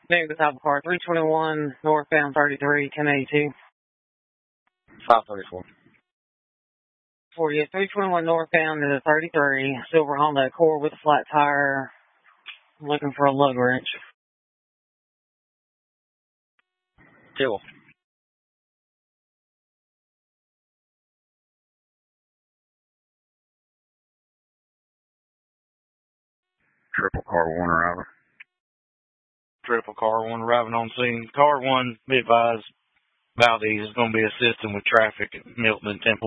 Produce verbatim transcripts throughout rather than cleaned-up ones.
Negative type of car, three twenty-one northbound thirty-three, ten eighty-two. five thirty-four. For you, three twenty-one northbound to the thirty-three, silver Honda Accord with a flat tire, looking for a lug wrench. Two. Triple car one arrival. Triple car one arriving on scene. Car one, be advised, Valdez is going to be assisting with traffic at Milton and Temple.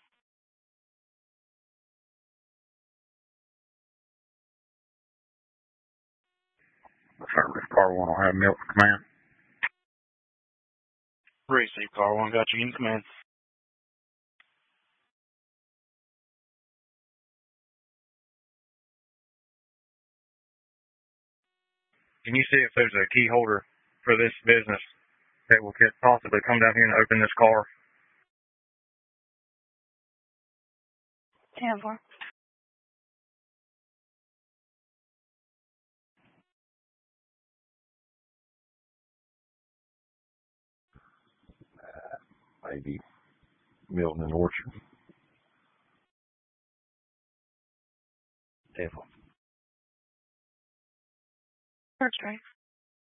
Affirmative. Car one will have Milton command. Receive car one, got you in command. Can you see if there's a key holder for this business that will possibly come down here and open this car? ten four. Uh, maybe Milton and Orchard. ten four. First right.